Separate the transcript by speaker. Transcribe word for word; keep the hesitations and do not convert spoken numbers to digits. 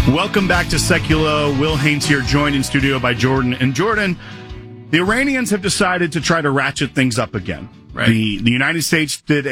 Speaker 1: Welcome back to Seculo. Will Haynes here, joined in studio by Jordan. And Jordan, the Iranians have decided to try to ratchet things up again.
Speaker 2: Right.
Speaker 1: The, the United States did